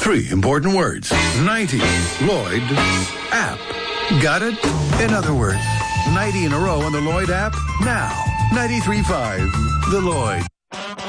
3 important words. 90 Lloyd app. Got it? In other words, 90 in a row on the Lloyd app now. 93.5 The Lloyd.